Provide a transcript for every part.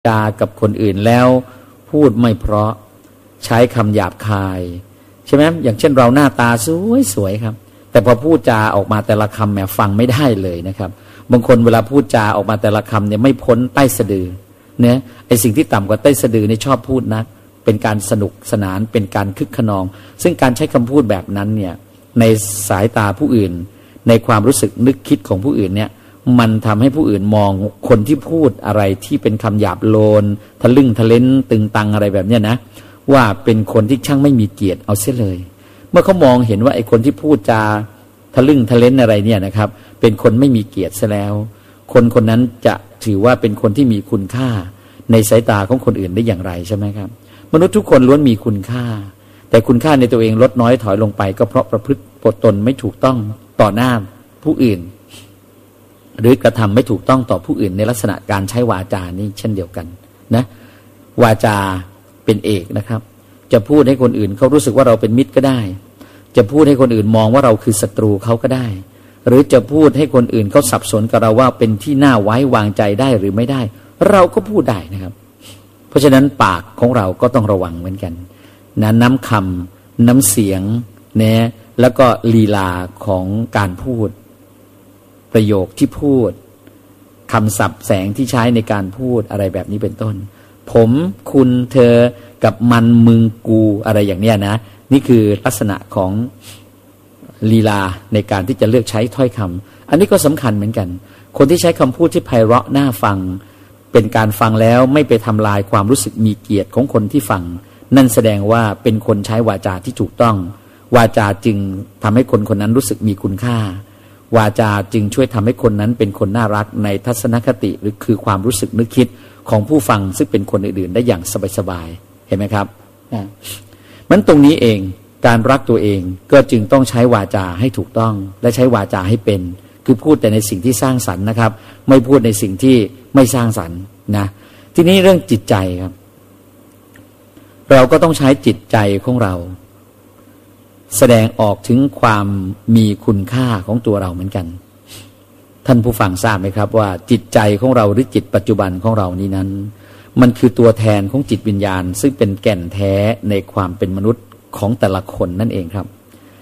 จากับคนอื่นแล้วพูดไม่เพราะใช้คำหยาบคายใช่ไหมอย่างเช่นเราหน้าตาสวยๆครับแต่พอพูดจาออกมาแต่ละคำแหมฟังไม่ได้เลยนะครับบางคนเวลาพูดจาออกมาแต่ละคำเนี่ยไม่พ้นใต้สะดือเนี่ยไอสิ่งที่ต่ำกว่าใต้สะดือนี่ชอบพูดนักเป็นการสนุกสนานเป็นการคึกขนองซึ่งการใช้คำพูดแบบนั้นเนี่ยในสายตาผู้อื่นในความรู้สึกนึกคิดของผู้อื่นเนี่ยมันทำให้ผู้อื่นมองคนที่พูดอะไรที่เป็นคำหยาบโลนทะลึ่งทะเลนตึงตังอะไรแบบเนี้ยนะว่าเป็นคนที่ช่างไม่มีเกียรติเอาเสียเลยเมื่อเขามองเห็นว่าไอ้คนที่พูดจาทะลึ่งทะเลนอะไรเนี่ยนะครับเป็นคนไม่มีเกียรติซะแล้วคนคนนั้นจะถือว่าเป็นคนที่มีคุณค่าในสายตาของคนอื่นได้อย่างไรใช่ไหมครับมนุษย์ทุกคนล้วนมีคุณค่าแต่คุณค่าในตัวเองลดน้อยถอยลงไปก็เพราะประพฤติตนไม่ถูกต้องต่อหน้าผู้อื่นหรือกระทำไม่ถูกต้องต่อผู้อื่นในลักษณะการใช้วาจานี่เช่นเดียวกันนะวาจาเป็นเอกนะครับจะพูดให้คนอื่นเขารู้สึกว่าเราเป็นมิตรก็ได้จะพูดให้คนอื่นมองว่าเราคือศัตรูเขาก็ได้หรือจะพูดให้คนอื่นเขาสับสนกับเราว่าเป็นที่น่าไว้วางใจได้หรือไม่ได้เราก็พูดได้นะครับเพราะฉะนั้นปากของเราก็ต้องระวังเหมือนกันนะน้ำคำน้ำเสียงเนี่ยแล้วก็ลีลาของการพูดประโยคที่พูดคำศัพท์แสงที่ใช้ในการพูดอะไรแบบนี้เป็นต้นผมคุณเธอกับมันมึงกูอะไรอย่างเนี้ยนะนี่คือลักษณะของลีลาในการที่จะเลือกใช้ถ้อยคำอันนี้ก็สำคัญเหมือนกันคนที่ใช้คำพูดที่ไพเราะน่าฟังเป็นการฟังแล้วไม่ไปทำลายความรู้สึกมีเกียรติของคนที่ฟังนั่นแสดงว่าเป็นคนใช้วาจาที่ถูกต้องวาจาจึงทำให้คนคนนั้นรู้สึกมีคุณค่าวาจาจึงช่วยทำให้คนนั้นเป็นคนน่ารักในทัศนคติหรือคือความรู้สึกนึกคิดของผู้ฟังซึ่งเป็นคนอื่นๆได้อย่างสบายๆเห็นไหมครับมันตรงนี้เองการรักตัวเองก็จึงต้องใช้วาจาให้ถูกต้องและใช้วาจาให้เป็นคือพูดแต่ในสิ่งที่สร้างสรรค์นะครับไม่พูดในสิ่งที่ไม่สร้างสรรค์นะทีนี้เรื่องจิตใจครับเราก็ต้องใช้จิตใจของเราแสดงออกถึงความมีคุณค่าของตัวเราเหมือนกันท่านผู้ฟังทราบไหมครับว่าจิตใจของเราหรือจิตปัจจุบันของเรานี้นั้นมันคือตัวแทนของจิตวิญญาณซึ่งเป็นแก่นแท้ในความเป็นมนุษย์ของแต่ละคนนั่นเองครับ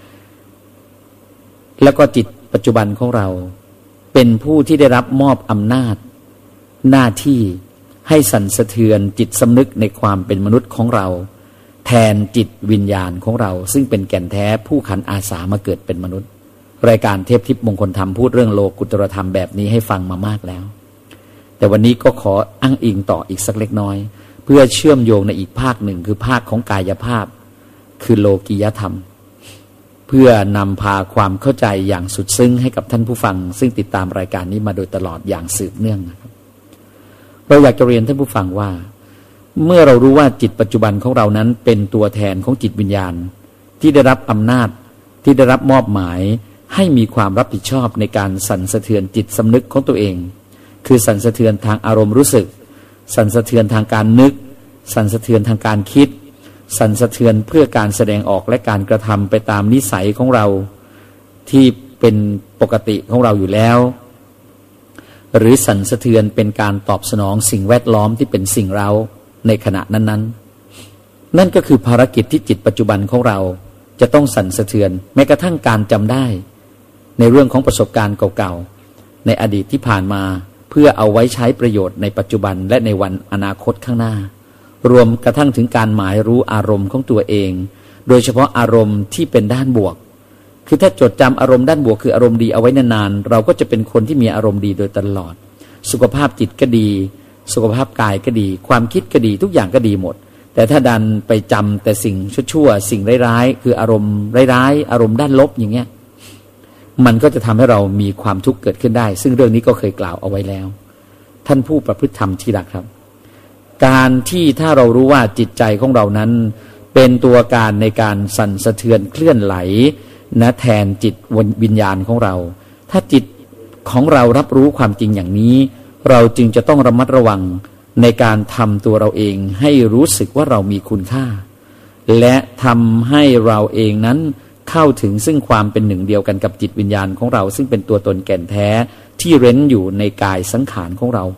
แล้วก็จิตปัจจุบันของเราเป็นผู้ที่ได้รับมอบอำนาจหน้าที่ให้สั่นสะเทือนจิตสำนึกในความเป็นมนุษย์ของเราแทนจิตวิญญาณของเราซึ่งเป็นแก่นแท้ผู้ขันอาสามาเกิดเป็นมนุษย์รายการเทพทิพย์มงคลธรรมพูดเรื่องโลกุตตรธรรมแบบนี้ให้ฟังมามากแล้วแต่วันนี้ก็ขออ้างอิงต่ออีกสักเล็กน้อยเพื่อเชื่อมโยงในอีกภาคหนึ่งคือภาคของกายภาพคือโลกียธรรมเพื่อนำพาความเข้าใจอย่างสุดซึ้งให้กับท่านผู้ฟังซึ่งติดตามรายการนี้มาโดยตลอดอย่างสืบเนื่องนะครับเราอยากจะเรียนท่านผู้ฟังว่าเมื่อเรารู้ว่าจิตปัจจุบันของเรานั้นเป็นตัวแทนของจิตวิญญาณที่ได้รับอำนาจที่ได้รับมอบหมายให้มีความรับผิดชอบในการสั่นสะเทือนจิตสำนึกของตัวเองคือสั่นสะเทือนทางอารมณ์รู้สึกสั่นสะเทือนทางการนึกสั่นสะเทือนทางการคิดสั่นสะเทือนเพื่อการแสดงออกและการกระทำไปตามนิสัยของเราที่เป็นปกติของเราอยู่แล้วหรือสั่นสะเทือนเป็นการตอบสนองสิ่งแวดล้อมที่เป็นสิ่งเร้าในขณะนั้นๆนั่นก็คือภารกิจที่จิตปัจจุบันของเราจะต้องสั่นสะเทือนแม้กระทั่งการจำได้ในเรื่องของประสบการณ์เก่าๆในอดีตที่ผ่านมาเพื่อเอาไว้ใช้ประโยชน์ในปัจจุบันและในวันอนาคตข้างหน้ารวมกระทั่งถึงการหมายรู้อารมณ์ของตัวเองโดยเฉพาะอารมณ์ที่เป็นด้านบวกคือถ้าจดจำอารมณ์ด้านบวกคืออารมณ์ดีเอาไว้นานๆเราก็จะเป็นคนที่มีอารมณ์ดีโดยตลอดสุขภาพจิตก็ดีสุขภาพกายก็ดีความคิดก็ดีทุกอย่างก็ดีหมดแต่ถ้าดันไปจำแต่สิ่งชั่วๆสิ่งร้ายๆคืออารมณ์ร้ายๆอารมณ์ด้านลบอย่างเงี้ยมันก็จะทำให้เรามีความทุกข์เกิดขึ้นได้ซึ่งเรื่องนี้ก็เคยกล่าวเอาไว้แล้วท่านผู้ประพฤติธรรมที่รักครับการที่ถ้าเรารู้ว่าจิตใจของเรานั้นเป็นตัวการในการสั่นสะเทือนเคลื่อนไหลนะแทนจิตวิญญาณของเราถ้าจิตของเรารับรู้ความจริงอย่างนี้เราจึงจะต้องระมัดระวังในการทำตัวเราเองให้รู้สึกว่าเรามีคุณค่าและทำให้เราเองนั้นเข้าถึงซึ่งความเป็นหนึ่งเดียวกันกับจิตวิญญาณของเราซึ่งเป็นตัวตนแก่นแท้ที่เร้นอยู่ในกายสังขารของเรา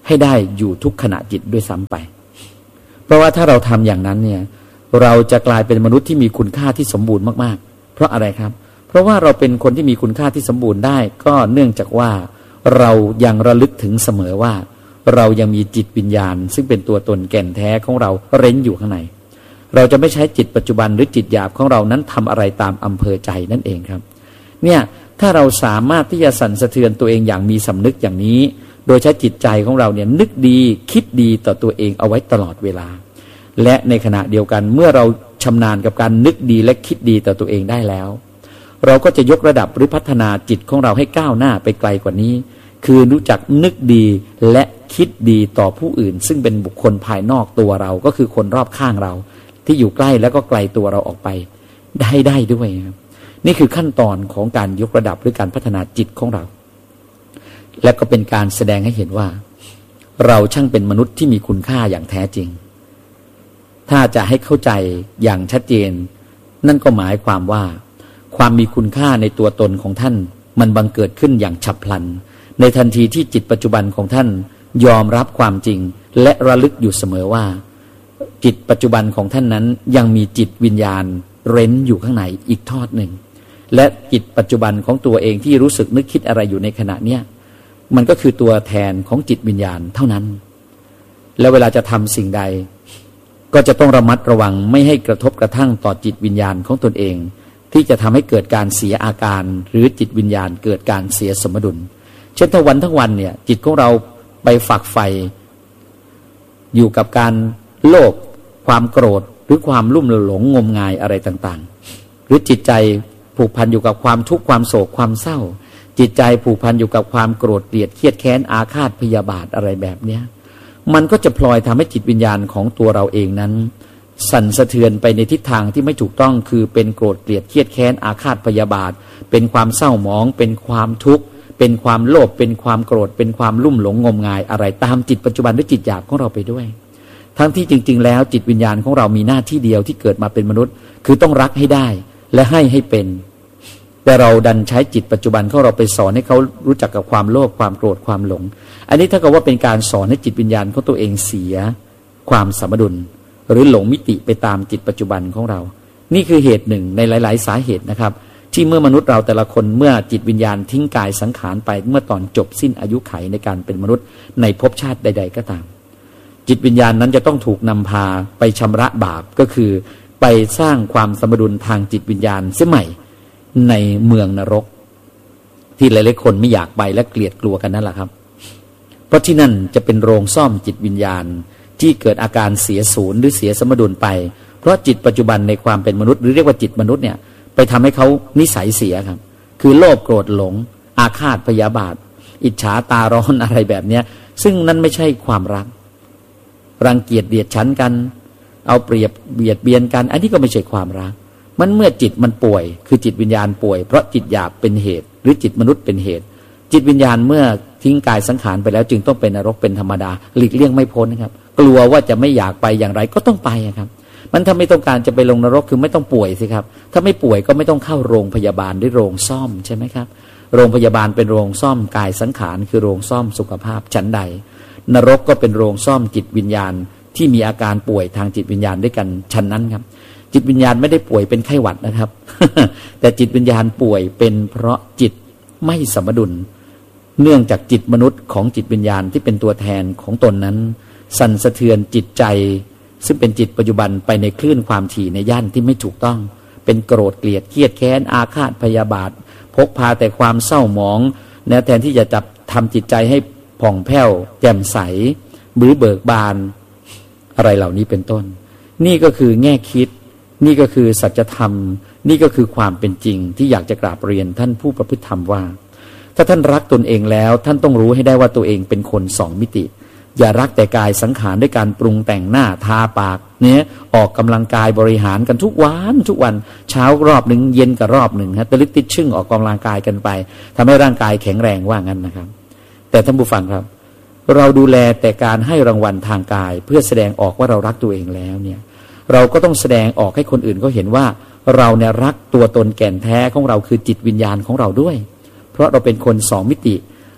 ให้ได้อยู่ทุกขณะจิตด้วยซ้ำไปเพราะว่าถ้าเราทำอย่างนั้นเนี่ยเราจะกลายเป็นมนุษย์ที่มีคุณค่าที่สมบูรณ์มากๆเพราะอะไรครับเพราะว่าเราเป็นคนที่มีคุณค่าที่สมบูรณ์ได้ก็เนื่องจากว่าเรายังระลึกถึงเสมอว่าเรายังมีจิตวิญญาณซึ่งเป็นตัวตนแก่นแท้ของเราเร้นอยู่ข้างในเราจะไม่ใช้จิตปัจจุบันหรือจิตหยาบของเรานั้นทำอะไรตามอำเภอใจนั่นเองครับเนี่ยถ้าเราสามารถที่จะสั่นสะเทือนตัวเองอย่างมีสำนึกอย่างนี้โดยใช้จิตใจของเราเนี่ยนึกดีคิดดีต่อตัวเองเอาไว้ตลอดเวลาและในขณะเดียวกันเมื่อเราชำนาญกับการนึกดีและคิดดีต่อตัวเองได้แล้วเราก็จะยกระดับหรือพัฒนาจิตของเราให้ก้าวหน้าไปไกลกว่านี้คือรู้จักนึกดีและคิดดีต่อผู้อื่นซึ่งเป็นบุคคลภายนอกตัวเราก็คือคนรอบข้างเราที่อยู่ใกล้แล้วก็ไกลตัวเราออกไปได้ด้วยครับนี่คือขั้นตอนของการยกระดับหรือการพัฒนาจิตของเราและก็เป็นการแสดงให้เห็นว่าเราช่างเป็นมนุษย์ที่มีคุณค่าอย่างแท้จริงถ้าจะให้เข้าใจอย่างชัดเจนนั่นก็หมายความว่าความมีคุณค่าในตัวตนของท่านมันบังเกิดขึ้นอย่างฉับพลันในทันทีที่จิตปัจจุบันของท่านยอมรับความจริงและระลึกอยู่เสมอว่าจิตปัจจุบันของท่านนั้นยังมีจิตวิญญาณเร้นอยู่ข้างในอีกทอดหนึ่งและจิตปัจจุบันของตัวเองที่รู้สึกนึกคิดอะไรอยู่ในขณะเนี้ยมันก็คือตัวแทนของจิตวิญญาณเท่านั้นแล้วเวลาจะทำสิ่งใดก็จะต้องระมัดระวังไม่ให้กระทบกระทั่งต่อจิตวิญญาณของตนเองที่จะทำให้เกิดการเสียอาการหรือจิตวิญญาณเกิดการเสียสมดุลเช่นทั้งวันเนี่ยจิตของเราไปฝักใฝ่อยู่กับการโลภความโกรธหรือความลุ่มหลงงมงายอะไรต่างๆหรือจิตใจผูกพันอยู่กับความทุกข์ความโศกความเศร้าจิตใจผูกพันอยู่กับความโกรธเกลียดเครียดแค้นอาฆาตพยาบาทอะไรแบบเนี้ยมันก็จะพลอยทำให้จิตวิญญาณของตัวเราเองนั้นสั่นสะเทือนไปในทิศทางที่ไม่ถูกต้องคือเป็นโกรธเกลียดเครียดแค้นอาฆาตพยาบาทเป็นความเศร้าหมองเป็นความทุกข์เป็นความโลภเป็นความโกรธเป็นความลุ่มหลงงมงายอะไรตามจิตปัจจุบันหรือจิตหยาบของเราไปด้วยทั้งที่จริงๆแล้วจิตวิญญาณของเรามีหน้าที่เดียวที่เกิดมาเป็นมนุษย์คือต้องรักให้ได้และให้เป็นแต่เราดันใช้จิตปัจจุบันของเราไปสอนให้เขารู้จักกับความโลภความโกรธความหลงอันนี้ถ้าเกิดว่าเป็นการสอนให้จิตวิญญาณของตัวเองเสียความสมดุลหรือหลงมิติไปตามจิตปัจจุบันของเรานี่คือเหตุหนึ่งในหลายๆสาเหตุนะครับที่เมื่อมนุษย์เราแต่ละคนเมื่อจิตวิญญาณทิ้งกายสังขารไปเมื่อตอนจบสิ้นอายุไขในการเป็นมนุษย์ในภพชาติใดๆก็ตามจิตวิญญาณนั้นจะต้องถูกนำพาไปชำระบาปก็คือไปสร้างความสมดุลทางจิตวิญญาณเสียใหม่ในเมืองนรกที่หลายๆคนไม่อยากไปและเกลียดกลัวกันนั่นแหละครับเพราะที่นั่นจะเป็นโรงซ่อมจิตวิญญาณที่เกิดอาการเสียศูนย์หรือเสียสมดุลไปเพราะจิตปัจจุบันในความเป็นมนุษย์หรือเรียกว่าจิตมนุษย์เนี่ยไปทำให้เขานิสัยเสียครับคือโลภโกรธหลงอาฆาตพยาบาทอิจฉาตาร้อนอะไรแบบเนี้ยซึ่งนั่นไม่ใช่ความรักรังเกียจเดียดฉันกันเอาเปรียบเบียดเบียนกันอันนี้ก็ไม่ใช่ความรักมันเมื่อจิตมันป่วยคือจิตวิญญาณป่วยเพราะจิตหยาบเป็นเหตุหรือจิตมนุษย์เป็นเหตุจิตวิญญาณเมื่อทิ้งกายสังขารไปแล้วจึงต้องเป็นนรกเป็นธรรมดาหลีกเลี่ยงไม่พ้นนะครับกลัวว่าจะไม่อยากไปอย่างไรก็ต้องไปครับมันถ้าไม่ต้องการจะไปลงนรกคือไม่ต้องป่วยสิครับถ้าไม่ป่วยก็ไม่ต้องเข้าโรงพยาบาลหรือโรงซ่อมใช่ไหมครับโรงพยาบาลเป็นโรงซ่อมกายสังขารคือโรงซ่อมสุขภาพชั้นใดนรกก็เป็นโรงซ่อมจิตวิญญาณที่มีอาการป่วยทางจิตวิญญาณด้วยกันชั้นนั้นครับจิตวิญญาณไม่ได้ป่วยเป็นไข้หวัดนะครับ แต่จิตวิญญาณป่วยเป็นเพราะจิตไม่สมดุลเนื่องจากจิตมนุษย์ของจิตวิญญาณที่เป็นตัวแทนของตนนั้นสั่นสะเทือนจิตใจซึ่งเป็นจิตปัจจุบันไปในคลื่นความถี่ในย่านที่ไม่ถูกต้องเป็นโกรธเกลียดเครียดแค้นอาฆาตพยาบาทพกพาแต่ความเศร้าหมองแทนที่จะจับทำจิตใจให้ผ่องแผ้วแจ่มใสหรือเบิกบานอะไรเหล่านี้เป็นต้นนี่ก็คือแง่คิดนี่ก็คือสัจธรรมนี่ก็คือความเป็นจริงที่อยากจะกราบเรียนท่านผู้ประพฤติธรรมว่าถ้าท่านรักตนเองแล้วท่านต้องรู้ให้ได้ว่าตัวเองเป็นคนสองมิติอย่ารักแต่กายสังขารด้วยการปรุงแต่งหน้าทาปากเนี่ยออกกำลังกายบริหารกันทุกวันเช้ารอบหนึ่งเย็นกับรอบหนึ่งฮะตะลึกติดชึ่งออกกำลังกายกันไปทำให้ร่างกายแข็งแรงว่างั้นนะครับแต่ท่านผู้ฟังครับเราดูแลแต่การให้รางวัลทางกายเพื่อแสดงออกว่าเรารักตัวเองแล้วเนี่ยเราก็ต้องแสดงออกให้คนอื่นเขาเห็นว่าเราเนี่ยรักตัวตนแก่นแท้ของเราคือจิตวิญญาณของเราด้วยเพราะเราเป็นคนสองมิติ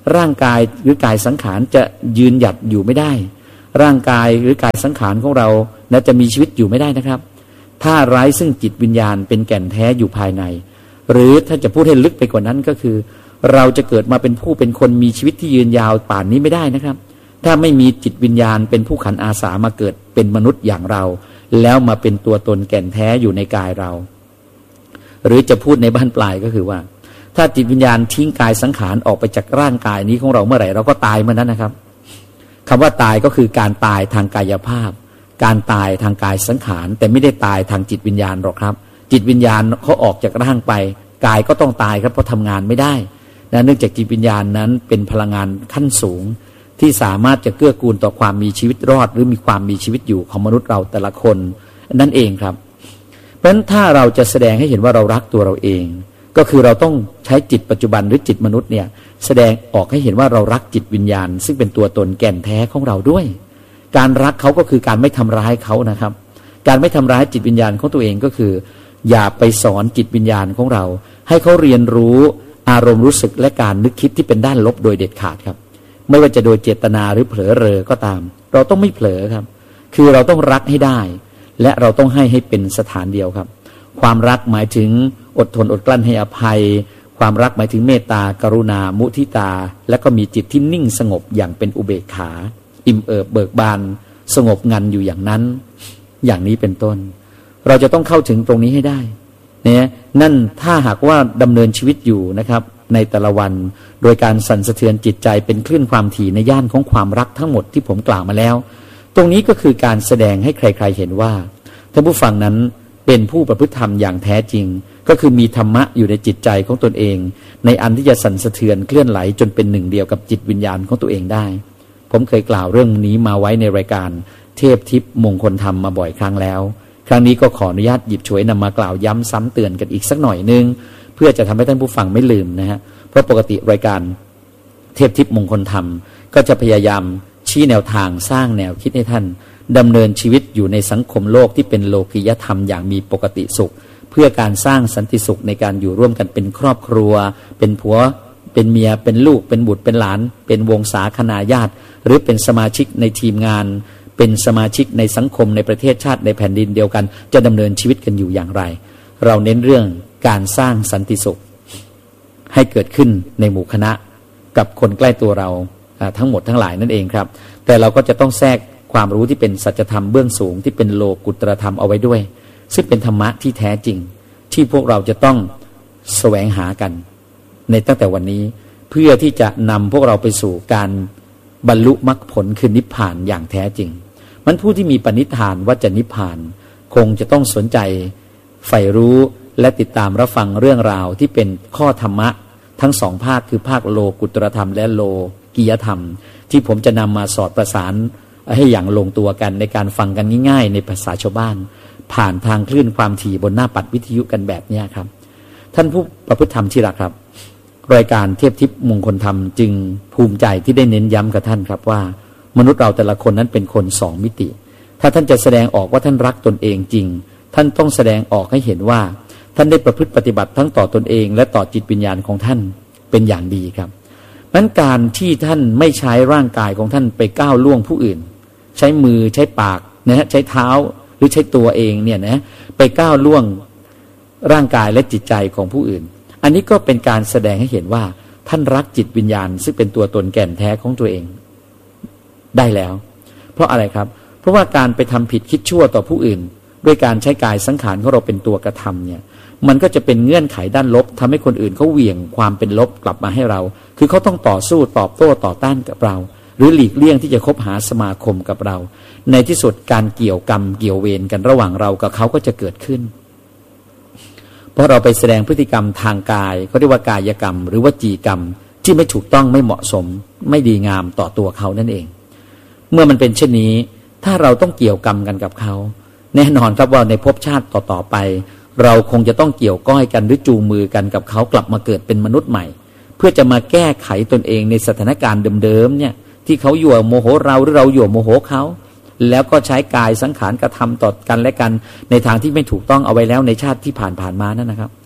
ร่างกายหรือกายสังขารจะยืนหยัดอยู่ไม่ได้ร่างกายหรือกายสังขารของเราจะมีชีวิตอยู่ไม่ได้นะครับถ้าไร้ซึ่งจิตวิญญาณเป็นแก่นแท้อยู่ภายในหรือถ้าจะพูดให้ลึกไปกว่านั้นก็คือเราจะเกิดมาเป็นผู้เป็นคนมีชีวิตที่ยืนยาวป่านนี้ไม่ได้นะครับถ้าไม่มีจิตวิญญาณเป็นผู้ขันอาสามาเกิดเป็นมนุษย์อย่างเราแล้วมาเป็นตัวตนแก่นแท้อยู่ในกายเราหรือจะพูดในบ้านปลายก็คือว่าถ้าจิตวิญญาณทิ้งกายสังขารออกไปจากร่างกายนี้ของเราเมื่อไหร่เราก็ตายเมื่อนั้นนะครับคำว่าตายก็คือการตายทางกายภาพการตายทางกายสังขารแต่ไม่ได้ตายทางจิตวิญญาณหรอกครับจิตวิญญาณเขาออกจากร่างไปกายก็ต้องตายครับเพราะทำงานไม่ได้เนื่องจากจิตวิญญาณนั้นเป็นพลังงานขั้นสูงที่สามารถจะเกื้อกูลต่อความมีชีวิตรอดหรือมีความมีชีวิตอยู่ของมนุษย์เราแต่ละคนนั่นเองครับเพราะฉะนั้นถ้าเราจะแสดงให้เห็นว่าเรารักตัวเราเองก็คือเราต้องใช้จิตปัจจุบันหรือจิตมนุษย์เนี่ยแสดงออกให้เห็นว่าเรารักจิตวิญญาณซึ่งเป็นตัวตนแก่นแท้ของเราด้วยการรักเขาก็คือการไม่ทำร้ายเขานะครับการไม่ทำร้ายจิตวิญญาณของตัวเองก็คืออย่าไปสอนจิตวิญญาณของเราให้เขาเรียนรู้อารมณ์รู้สึกและการนึกคิดที่เป็นด้านลบโดยเด็ดขาดครับไม่ว่าจะโดยเจตนาหรือเผลอเรอก็ตามเราต้องไม่เผลอครับคือเราต้องรักให้ได้และเราต้องให้เป็นสถานเดียวครับความรักหมายถึงอดทนอดกลั้นให้อภัยความรักหมายถึงเมตตากรุณามุทิตาและก็มีจิตที่นิ่งสงบอย่างเป็นอุเบกขาอิ่มเอิบเบิกบานสงบงันอยู่อย่างนั้นอย่างนี้เป็นต้นเราจะต้องเข้าถึงตรงนี้ให้ได้เนี่ยนั่นถ้าหากว่าดำเนินชีวิตอยู่นะครับในแต่ละวันโดยการสั่นสะเทือนจิตใจเป็นคลื่นความถี่ในย่านของความรักทั้งหมดที่ผมกล่าวมาแล้วตรงนี้ก็คือการแสดงให้ใครๆเห็นว่าท่านผู้ฟังนั้นเป็นผู้ประพฤติธรรมอย่างแท้จริงก็คือมีธรรมะอยู่ในจิตใจของตนเองในอันที่จะสั่นสะเทือนเคลื่อนไหลจนเป็นหนึ่งเดียวกับจิตวิญญาณของตัวเองได้ผมเคยกล่าวเรื่องนี้มาไว้ในรายการเทพทิพย์มงคลธรรมมาบ่อยครั้งแล้วครั้งนี้ก็ขออนุญาตหยิบฉวยนำมากล่าวย้ำซ้ำเตือนกันอีกสักหน่อยนึงเพื่อจะทำให้ท่านผู้ฟังไม่ลืมนะฮะเพราะปกติรายการเทพทิพย์มงคลธรรมก็จะพยายามชี้แนวทางสร้างแนวคิดให้ท่านดำเนินชีวิตอยู่ในสังคมโลกที่เป็นโลกิยธรรมอย่างมีปกติสุขเพื่อการสร้างสันติสุขในการอยู่ร่วมกันเป็นครอบครัวเป็นผัวเป็นเมียเป็นลูกเป็นบุตรเป็นหลานเป็นวงศาคณาญาติหรือเป็นสมาชิกในทีมงานเป็นสมาชิกในสังคมในประเทศชาติในแผ่นดินเดียวกันจะดำเนินชีวิตกันอยู่อย่างไรเราเน้นเรื่องการสร้างสันติสุขให้เกิดขึ้นในหมู่คณะกับคนใกล้ตัวเราทั้งหมดทั้งหลายนั่นเองครับแต่เราก็จะต้องแทรกความรู้ที่เป็นสัจธรรมเบื้องสูงที่เป็นโลกุตรธรรมเอาไว้ด้วยซึ่งเป็นธรรมะที่แท้จริงที่พวกเราจะต้องแสวงหากันในตั้งแต่วันนี้เพื่อที่จะนำพวกเราไปสู่การบรรลุมรรคผลคือนิพพานอย่างแท้จริงมันผู้ที่มีปณิธานว่าจะนิพพานคงจะต้องสนใจใฝ่รู้และติดตามรับฟังเรื่องราวที่เป็นข้อธรรมะทั้งสองภาคคือภาคโลกุตรธรรมและโลกิยธรรมที่ผมจะนำมาสอดประสานให้อย่างลงตัวกันในการฟังกันง่ายๆในภาษาชาวบ้านผ่านทางคลื่นความถี่บนหน้าปัดวิทยุกันแบบนี้ครับท่านผู้ประพฤติธรรมที่รักครับรายการเทพทิพย์มงคลธรรมจึงภูมิใจที่ได้เน้นย้ำกับท่านครับว่ามนุษย์เราแต่ละคนนั้นเป็นคนสองมิติถ้าท่านจะแสดงออกว่าท่านรักตนเองจริงท่านต้องแสดงออกให้เห็นว่าท่านได้ประพฤติปฏิบัติทั้งต่อตนเองและต่อจิตวิญญาณของท่านเป็นอย่างดีครับนั้นการที่ท่านไม่ใช้ร่างกายของท่านไปก้าวล่วงผู้อื่นใช้มือใช้ปากนะฮะใช้เท้าหรือใช้ตัวเองเนี่ยนะไปก้าวล่วงร่างกายและจิตใจของผู้อื่นอันนี้ก็เป็นการแสดงให้เห็นว่าท่านรักจิตวิญญาณซึ่งเป็นตัวตนแก่นแท้ของตัวเองได้แล้วเพราะอะไรครับเพราะว่าการไปทำผิดคิดชั่วต่อผู้อื่นด้วยการใช้กายสังขารของเราเป็นตัวกระทำเนี่ยมันก็จะเป็นเงื่อนไขด้านลบทำให้คนอื่นเขาเหวี่ยงความเป็นลบกลับมาให้เราคือเขาต้องต่อสู้ตอบโต้ต่อต้านกับเราหรือหลีกเลี่ยงที่จะคบหาสมาคมกับเราในที่สุดการเกี่ยวกรรมเกี่ยวเวรกันระหว่างเรากับเขาก็จะเกิดขึ้นเพราะเราไปแสดงพฤติกรรมทางกายเขาเรียกว่ากายกรรมหรือวจีกรรมที่ไม่ถูกต้องไม่เหมาะสมไม่ดีงามต่อตัวเขานั่นเองเมื่อมันเป็นเช่นนี้ถ้าเราต้องเกี่ยวกรรมกันกับเขาแน่นอนครับว่าในภพชาติต่อๆไปเราคงจะต้องเกี่ยวก้อยกันหรือจูงมือกันกับเขากลับมาเกิดเป็นมนุษย์ใหม่เพื่อจะมาแก้ไขตนเองในสถานการณ์เดิมๆเนี่ยที่เขายั่วโมโหเราหรือเรายั่วโมโหเขาแล้วก็ใช้กายสังขารกระทำต่อกันและกันในทางที่ไม่ถูกต้องเอาไว้แล้วในชาติที่ผ่านมานั่นนะครับ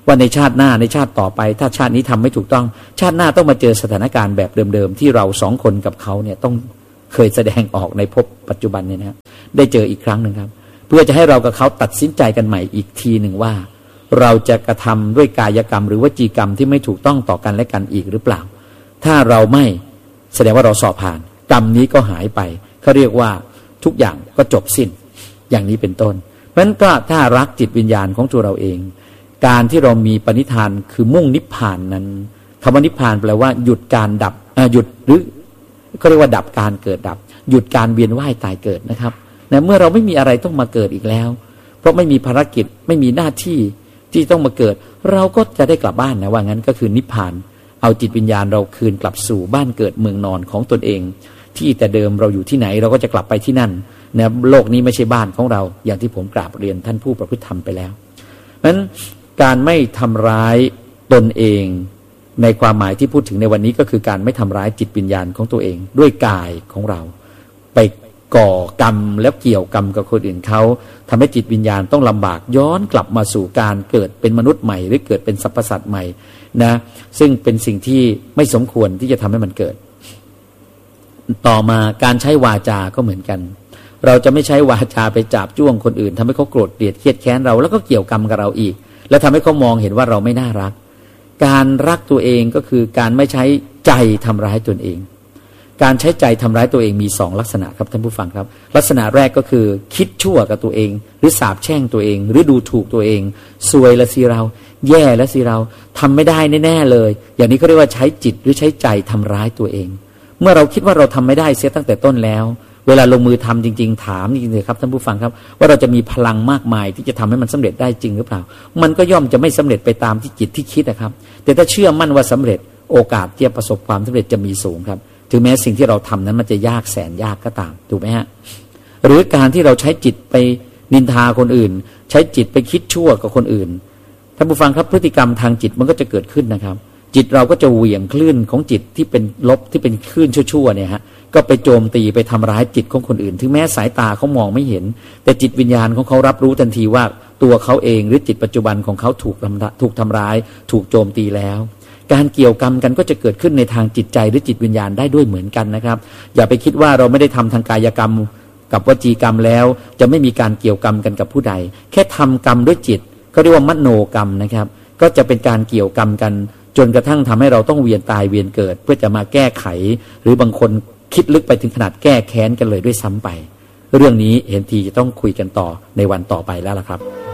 ว่าในชาติหน้าในชาติต่อไปถ้าชาตินี้ทำไม่ถูกต้องชาติหน้าต้องมาเจอสถานการณ์แบบเดิมๆที่เราสองคนกับเขาเนี่ยต้องเคยแสดงออกในภพปัจจุบันเนี่ยนะครับได้เจออีกครั้งหนึ่งครับเพื่อจะให้เรากับเขาตัดสินใจกันใหม่อีกทีหนึ่งว่าเราจะกระทำด้วยกายกรรมหรือวจีกรรมที่ไม่ถูกต้องต่อกันและกันอีกหรือเปล่าถ้าเราไม่แสดงว่าเราสอบผ่านกรรมนี้ก็หายไปเขาเรียกว่าทุกอย่างก็จบสิ้นอย่างนี้เป็นต้นเพราะฉะนั้นก็ถ้ารักจิตวิญญาณของตัวเราเองการที่เรามีปณิธานคือมุ่งนิพพานนั้นคำว่านิพพานแปลว่าหยุดการดับหยุดหรือเขาเรียกว่าดับการเกิดดับหยุดการเวียนว่ายตายเกิดนะครับเมื่อเราไม่มีอะไรต้องมาเกิดอีกแล้วเพราะไม่มีภารกิจไม่มีหน้าที่ที่ต้องมาเกิดเราก็จะได้กลับบ้านนะว่างั้นก็คือนิพพานเอาจิตวิญญาณเราคืนกลับสู่บ้านเกิดเมืองนอนของตนเองที่แต่เดิมเราอยู่ที่ไหนเราก็จะกลับไปที่นั่นนะโลกนี้ไม่ใช่บ้านของเราอย่างที่ผมกราบเรียนท่านผู้ประพฤติธรรมไปแล้วเพราะฉะนั้นการไม่ทำร้ายตนเองในความหมายที่พูดถึงในวันนี้ก็คือการไม่ทำร้ายจิตวิญญาณของตัวเองด้วยกายของเราไปก่อกรรมแล้วเกี่ยวกรรมกับคนอื่นเขาทำให้จิตวิญญาณต้องลำบากย้อนกลับมาสู่การเกิดเป็นมนุษย์ใหม่หรือเกิดเป็นสรรพสัตว์ใหม่นะซึ่งเป็นสิ่งที่ไม่สมควรที่จะทำให้มันเกิดต่อมาการใช้วาจาก็เหมือนกันเราจะไม่ใช้วาจาไปจาบจ้วงคนอื่นทำให้เขาโกรธเกลียดเครียดแค้นเราแล้วก็เกี่ยวกรรมกับเราอีกแล้วทำให้เขามองเห็นว่าเราไม่น่ารักการรักตัวเองก็คือการไม่ใช้ใจทำร้ายตนเองการใช้ใจทำร้ายตัวเองมี2ลักษณะครับท่านผู้ฟังครับลักษณะแรกก็คือคิดชั่วกับตัวเองหรือสาปแช่งตัวเองหรือดูถูกตัวเองซวยละสิเราแย่ละสิเราทำไม่ได้แน่ๆเลยอย่างนี้เขาเรียกว่าใช้จิตหรือใช้ใจทำร้ายตัวเองเมื่อเราคิดว่าเราทำไม่ได้เสียตั้งแต่ต้นแล้วเวลาลงมือทำจริงๆถามจริงๆเลยครับท่านผู้ฟังครับว่าเราจะมีพลังมากมายที่จะทำให้มันสำเร็จได้จริงหรือเปล่ามันก็ย่อมจะไม่สำเร็จไปตามที่จิตที่คิดนะครับแต่ถ้าเชื่อมั่นว่าสำเร็จโอกาสที่จะประสบความสำเร็จจะมีสูงครับถึงแม้สิ่งที่เราทำนั้นมันจะยากแสนยากก็ตามถูกไหมฮะหรือการที่เราใช้จิตไปนินทาคนอื่นใช้จิตไปคิดชั่วกับคนอื่นท่านผู้ฟังครับพฤติกรรมทางจิตมันก็จะเกิดขึ้นนะครับจิตเราก็จะเหวี่ยงคลื่นของจิตที่เป็นลบที่เป็นคลื่นชั่วๆเนี่ยฮะก็ไปโจมตีไปทำร้ายจิตของคนอื่นถึงแม้สายตาเขามองไม่เห็นแต่จิตวิญญาณของเขารับรู้ทันทีว่าตัวเขาเองหรือจิตปัจจุบันของเขาถูกทำร้ายถูกโจมตีแล้วการเกี่ยวกรรมกันก็จะเกิดขึ้นในทางจิตใจหรือจิตวิญญาณได้ด้วยเหมือนกันนะครับอย่าไปคิดว่าเราไม่ได้ทำทางกายกรรมกับวจีกรรมแล้วจะไม่มีการเกี่ยวกรรมกันกับผู้ใดแค่ทำกรรมด้วยจิตก็เรียกว่ามโนกรรมนะครับก็จะเป็นการเกี่ยวกรรมกันจนกระทั่งทำให้เราต้องเวียนตายเวียนเกิดเพื่อจะมาแก้ไขหรือบางคนคิดลึกไปถึงขนาดแก้แค้นกันเลยด้วยซ้ำไปเรื่องนี้เห็นทีจะต้องคุยกันต่อในวันต่อไปแล้วล่ะครับ